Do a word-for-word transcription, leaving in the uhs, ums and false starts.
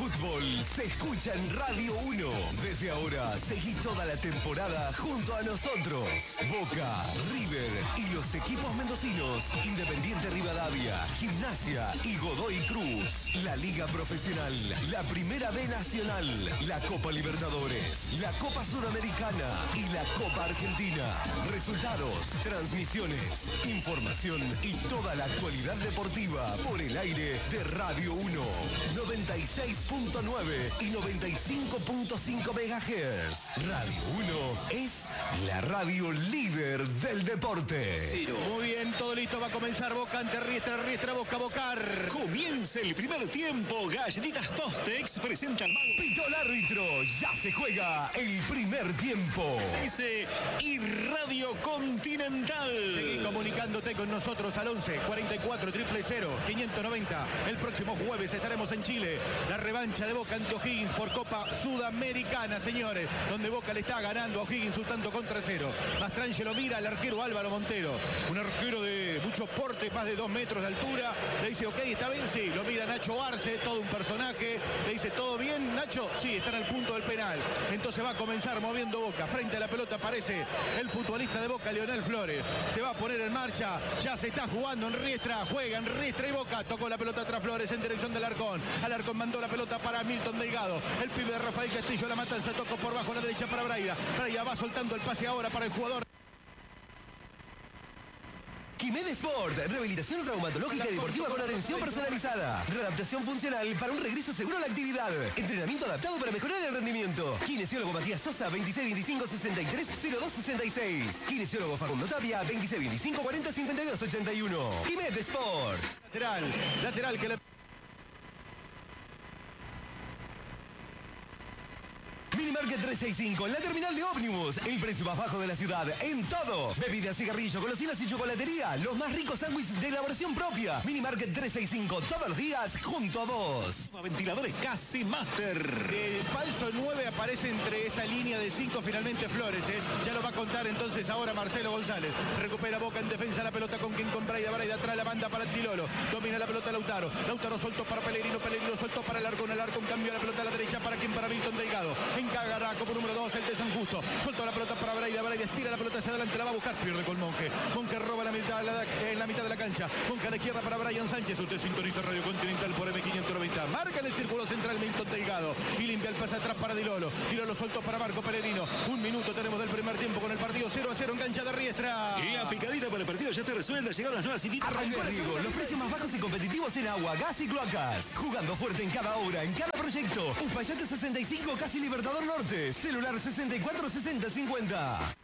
fútbol se escucha en Radio uno. Desde ahora, seguí toda la temporada junto a nosotros. Boca, River y los equipos mendocinos, Independiente Rivadavia, Gimnasia y Godoy Cruz. La Liga Profesional, la Primera B Nacional, la Copa Libertadores, la Copa Sudamericana y la Copa Argentina. Resultados, transmisiones, información y toda la actualidad deportiva por el aire de Radio uno. noventa y seis punto nueve y noventa y cinco punto cinco megahertz. Radio uno es la radio líder del deporte. Cero. Muy bien, todo listo, va a comenzar Boca ante Riestra, Riestra, Boca, Bocar. Comienza el primer tiempo. Galletitas Tostex presenta al mago. Pitó el árbitro, ya se juega el primer tiempo. Dice y Radio Continental. Seguí comunicándote con nosotros al once cuarenta y cuatro cero cero cero quinientos noventa. El próximo jueves estaremos en Chile. La revancha de Boca ante O'Higgins por Copa Sudamericana, señores, donde Boca le está ganando a O'Higgins un tanto contra cero. Mastrangelo mira al arquero Álvaro Montero, un arquero de mucho porte, más de dos metros de altura. Le dice, ok, ¿está bien? Sí. Lo mira Nacho Arce, todo un personaje. Le dice, ¿todo bien, Nacho? Sí, están al punto del penal. Entonces va a comenzar moviendo Boca. Frente a la pelota aparece el futbolista de Boca, Leonel Flores. Se va a poner en marcha. Ya se está jugando en Riestra. Juega en Riestra y Boca. Tocó la pelota atrás Flores en dirección del Alarcón. Alarcón mandó la pelota para Milton Delgado. El pibe de Rafael Castillo, la matanza. Tocó por bajo a la derecha para Braida. Braida va soltando el pase ahora para el jugador. Quimed Sport, rehabilitación traumatológica y deportiva con atención personalizada. Readaptación funcional para un regreso seguro a la actividad. Entrenamiento adaptado para mejorar el rendimiento. Kinesiólogo Matías Sosa, veintiséis veinticinco sesenta y tres cero dos sesenta y seis. Kinesiólogo Facundo Tapia, veintiséis veinticinco cuarenta cincuenta y dos ochenta y uno. Quimed Sport. Lateral, lateral que le... Minimarket trescientos sesenta y cinco, la terminal de ómnibus. El precio más bajo de la ciudad en todo. Bebidas, cigarrillos, golosinas y chocolatería. Los más ricos sándwiches de elaboración propia. Minimarket trescientos sesenta y cinco, todos los días junto a vos. Ventiladores Casi Master. El falso nueve aparece entre esa línea de cinco finalmente Flores. ¿eh? Ya lo va a contar entonces ahora Marcelo González. Recupera Boca en defensa la pelota con quien con Braida. Braida atrás la banda para Tilolo. Domina la pelota Lautaro. Lautaro soltó para Pellegrino. Pellegrino soltó para el Alarcón. El Alarcón cambió la pelota a la derecha para quien para Milton Delgado. Encagará como número dos el de San Justo. Soltó la pelota para Braida. Braida estira la pelota hacia adelante. La va a buscar. Pierde con Monje. Monje roba la mitad, la, en la mitad de la cancha. Monje a la izquierda para Brian Sánchez. Usted sintoniza Radio Continental por M quinientos noventa. Marca en el círculo central Milton Delgado. Y limpia el pase atrás para Dilolo. Dilolo soltó para Marco Pellegrino. Un minuto tenemos del primer tiempo con el partido cero a cero en cancha de Riestra. La picadita para el partido ya está resuelta. Llegaron las nuevas cititas. Arrancó Riego, los precios más bajos y competitivos en agua, gas y cloacas. Jugando fuerte en cada obra, en cada proyecto. Uspallate sesenta y cinco, casi Libertador Norte. Celular sesenta y cuatro sesenta cincuenta.